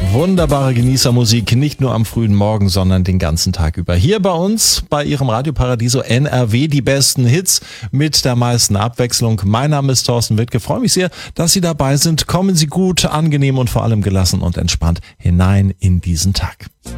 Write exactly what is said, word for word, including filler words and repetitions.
Wunderbare Genießermusik, nicht nur am frühen Morgen, sondern den ganzen Tag über. Hier bei uns, bei Ihrem Radio Paradiso N R W, die besten Hits mit der meisten Abwechslung. Mein Name ist Thorsten Wittke. Freue mich sehr, dass Sie dabei sind. Kommen Sie gut, angenehm und vor allem gelassen und entspannt hinein in diesen Tag.